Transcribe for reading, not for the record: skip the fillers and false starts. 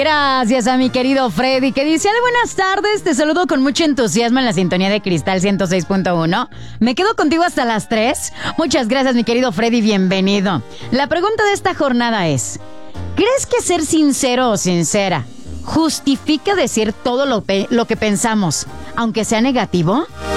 Gracias a mi querido Freddy, que dice: "Ale, buenas tardes, te saludo con mucho entusiasmo en la sintonía de Cristal 106.1. Me quedo contigo hasta las 3. Muchas gracias, mi querido Freddy, bienvenido. La pregunta de esta jornada es: ¿crees que ser sincero o sincera justifica decir todo lo que pensamos, aunque sea negativo?